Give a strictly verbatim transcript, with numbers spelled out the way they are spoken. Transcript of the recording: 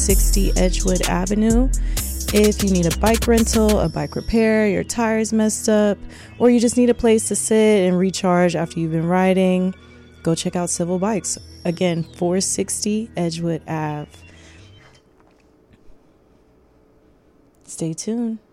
sixty Edgewood Avenue. If you need a bike rental, a bike repair, your tires messed up, or you just need a place to sit and recharge after you've been riding, go check out Civil Bikes. Again, four sixty Edgewood Ave. Stay tuned.